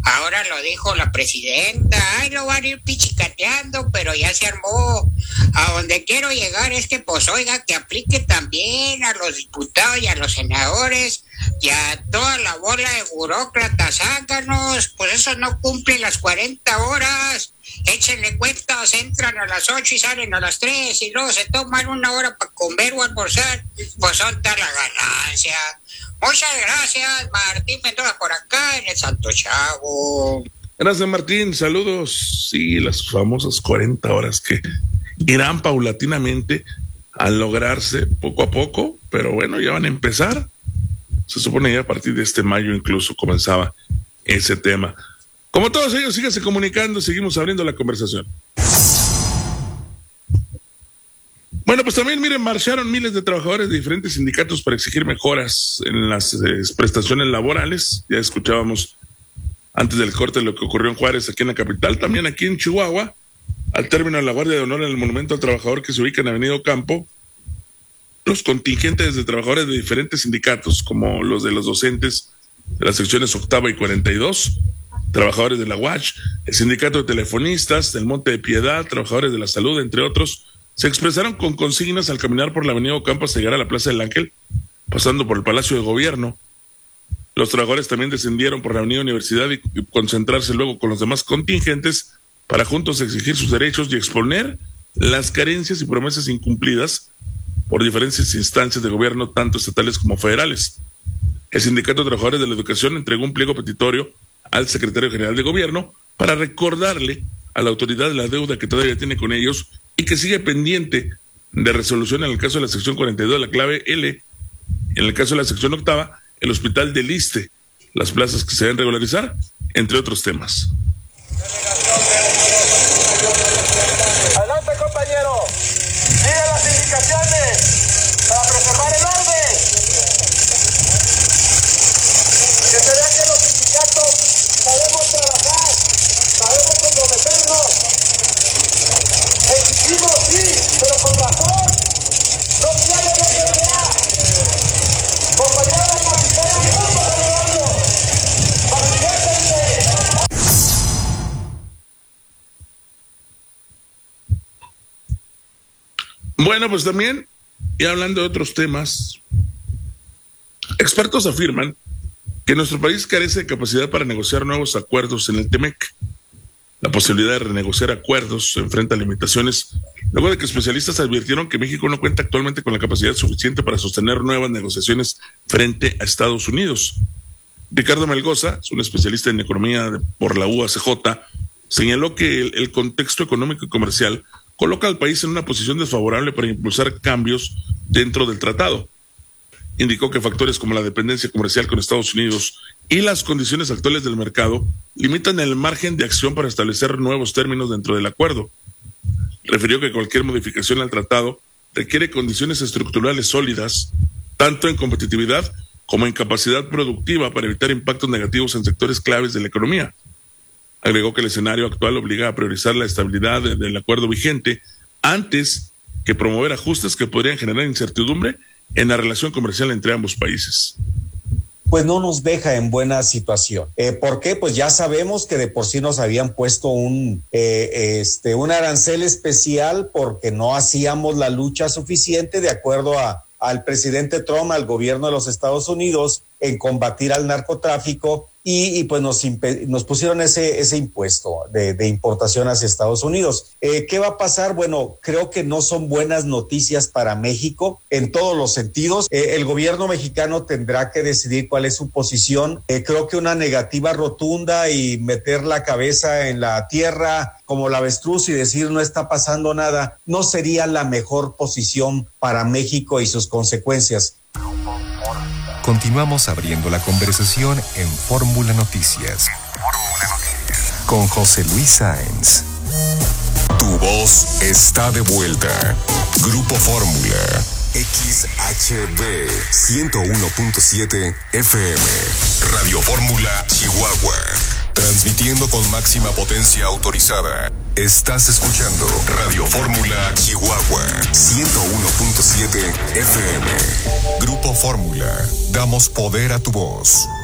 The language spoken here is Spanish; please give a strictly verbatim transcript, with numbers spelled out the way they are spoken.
Ahora lo dijo la presidenta, ay, lo van a ir pichicateando, pero ya se armó. A donde quiero llegar es que, pues, oiga, que aplique también a los diputados y a los senadores y a toda la bola de burócratas, háganos, pues esos no cumplen las cuarenta horas. Échenle cuentas, entran a las ocho y salen a las tres y luego se toman una hora para comer o almorzar, pues son tal la ganancia. Muchas gracias, Martín Mendoza por acá en el Santo Chavo. Gracias, Martín, saludos. Sí, las famosas cuarenta horas que irán paulatinamente a lograrse poco a poco, pero bueno, ya van a empezar. Se supone ya a partir de este mayo incluso comenzaba ese tema. Como todos ellos, síganse comunicando, seguimos abriendo la conversación. Bueno, pues también, miren, marcharon miles de trabajadores de diferentes sindicatos para exigir mejoras en las eh, prestaciones laborales. Ya escuchábamos antes del corte lo que ocurrió en Juárez, aquí en la capital, también aquí en Chihuahua, al término de la Guardia de Honor en el Monumento al Trabajador que se ubica en Avenida Ocampo. Los contingentes de trabajadores de diferentes sindicatos, como los de los docentes de las secciones octava y cuarenta y dos, trabajadores de la U A C H, el sindicato de telefonistas, del Monte de Piedad, trabajadores de la salud, entre otros, se expresaron con consignas al caminar por la avenida Ocampo hasta llegar a la Plaza del Ángel, pasando por el Palacio de Gobierno. Los trabajadores también descendieron por la avenida Universidad y, y concentrarse luego con los demás contingentes para juntos exigir sus derechos y exponer las carencias y promesas incumplidas por diferentes instancias de gobierno, tanto estatales como federales. El Sindicato de Trabajadores de la Educación entregó un pliego petitorio al secretario general de gobierno para recordarle a la autoridad la deuda que todavía tiene con ellos y que sigue pendiente de resolución en el caso de la sección cuarenta y dos, la clave L, en el caso de la sección octava, el hospital del Iste, las plazas que se deben regularizar, entre otros temas. Adelante, compañero. Sigue las indicaciones para preservar el orden. Que se vea que los sindicatos sabemos trabajar, sabemos comprometernos. Exigimos, sí, pero con razón. No quiero que se vea. Compañeros, capitanes, vamos a lograrlo. Manifiéstense. Bueno, pues también, y hablando de otros temas, expertos afirman que nuestro país carece de capacidad para negociar nuevos acuerdos en el T-M E C. La posibilidad de renegociar acuerdos se enfrenta a limitaciones, luego de que especialistas advirtieron que México no cuenta actualmente con la capacidad suficiente para sostener nuevas negociaciones frente a Estados Unidos. Ricardo Melgoza, es un especialista en economía de, por la U A C J, señaló que el, el contexto económico y comercial coloca al país en una posición desfavorable para impulsar cambios dentro del tratado. Indicó que factores como la dependencia comercial con Estados Unidos y las condiciones actuales del mercado limitan el margen de acción para establecer nuevos términos dentro del acuerdo. Refirió que cualquier modificación al tratado requiere condiciones estructurales sólidas, tanto en competitividad como en capacidad productiva para evitar impactos negativos en sectores claves de la economía. Agregó que el escenario actual obliga a priorizar la estabilidad de, del acuerdo vigente antes que promover ajustes que podrían generar incertidumbre en la relación comercial entre ambos países. Pues no nos deja en buena situación. Eh, ¿Por qué? Pues ya sabemos que de por sí nos habían puesto un, eh, este, un arancel especial porque no hacíamos la lucha suficiente de acuerdo a, al presidente Trump, al gobierno de los Estados Unidos, en combatir al narcotráfico. Y, y pues nos, impe- nos pusieron ese, ese impuesto de, de importación hacia Estados Unidos. Eh, ¿Qué va a pasar? Bueno, creo que no son buenas noticias para México en todos los sentidos. Eh, el gobierno mexicano tendrá que decidir cuál es su posición. Eh, creo que una negativa rotunda y meter la cabeza en la tierra como la avestruz y decir no está pasando nada, no sería la mejor posición para México y sus consecuencias. Continuamos abriendo la conversación en Fórmula Noticias. Fórmula Noticias. Con José Luis Sáenz. Tu voz está de vuelta. Grupo Fórmula. X H B ciento uno punto siete F M. Radio Fórmula Chihuahua. Transmitiendo con máxima potencia autorizada. Estás escuchando Radio Fórmula Chihuahua ciento uno punto siete F M. Grupo Fórmula. Damos poder a tu voz.